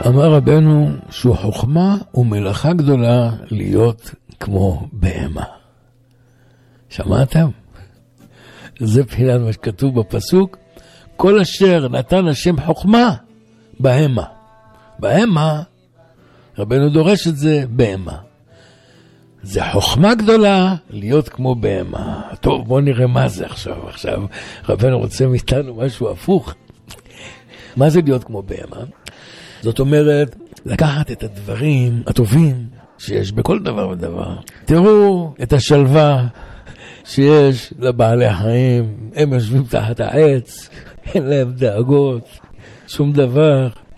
אמר רבנו שהוא חוכמה ומלאכה גדולה להיות כמו בהמה. שמעתם? זה בחינת מה שכתוב בפסוק, כל אשר נתן השם חוכמה, בהמה. בהמה, רבנו דורש את זה, בהמה. זה חוכמה גדולה להיות כמו בהמה. טוב, בוא נראה מה זה עכשיו. עכשיו רבנו רוצה מאיתנו משהו הפוך. מה זה להיות כמו בהמה? זאת אומרת, לקחת את הדברים הטובים שיש בכל דבר ודבר. תראו את השלווה שיש לבעלי החיים. הם יושבים תחת העץ, אין להם דאגות, שום דבר.